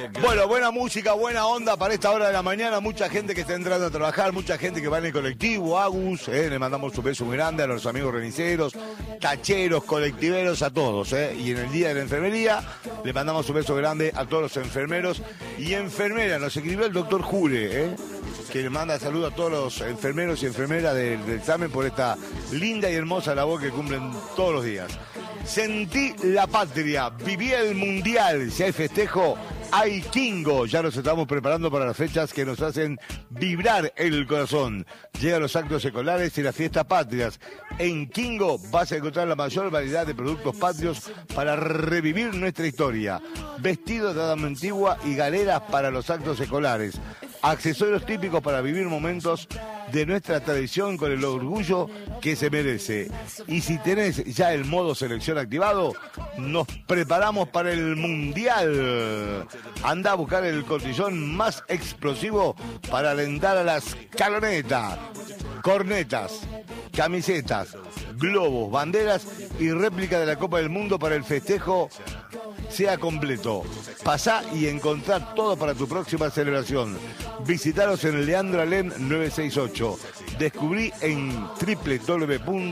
Bueno, buena música, buena onda para esta hora de la mañana. Mucha gente que está entrando a trabajar, mucha gente que va en el colectivo, Agus, le mandamos un beso muy grande a los amigos remiseros, tacheros, colectiveros, a todos, Y en el Día de la Enfermería le mandamos un beso grande a todos los enfermeros y enfermeras. Nos escribió el doctor Jure, que le manda saludos a todos los enfermeros y enfermeras del examen por esta linda y hermosa labor que cumplen todos los días. Sentí la patria, viví el mundial, si hay festejo, hay Kingo. Ya nos estamos preparando para las fechas que nos hacen vibrar el corazón. Llegan los actos escolares y las fiestas patrias. En Kingo vas a encontrar la mayor variedad de productos patrios para revivir nuestra historia. Vestidos de dama antigua y galeras para los actos escolares. Accesorios típicos para vivir momentos de nuestra tradición con el orgullo que se merece. Y si tenés ya el modo selección activado, nos preparamos para el Mundial. Anda a buscar el cotillón más explosivo para alentar a las calonetas, cornetas, camisetas, globos, banderas y réplica de la Copa del Mundo para el festejo sea completo. Pasá y encontrá todo para tu próxima celebración. Visitaros en el Leandro Alem 968. Descubrí en www